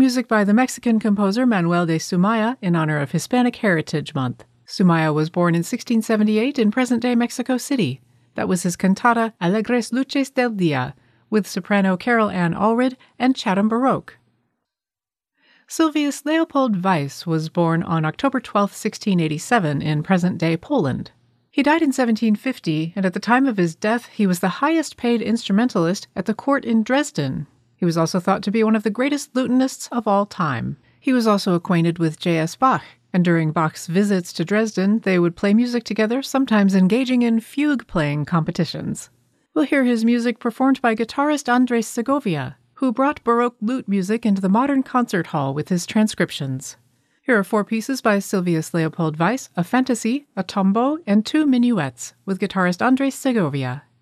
music by the Mexican composer Manuel de Sumaya in honor of Hispanic Heritage Month. Sumaya was born in 1678 in present-day Mexico City. That was his cantata Alegres Luces del Dia, with soprano Carol Ann Allred and Chatham Baroque. Sylvius Leopold Weiss was born on October 12, 1687, in present-day Poland. He died in 1750, and at the time of his death, he was the highest-paid instrumentalist at the court in Dresden. He was also thought to be one of the greatest lutenists of all time. He was also acquainted with J.S. Bach, and during Bach's visits to Dresden, they would play music together, sometimes engaging in fugue-playing competitions. We'll hear his music performed by guitarist Andres Segovia, who brought Baroque lute music into the modern concert hall with his transcriptions. Here are 4 pieces by Sylvius Leopold Weiss, a fantasy, a tombeau, and 2 minuets, with guitarist Andres Segovia.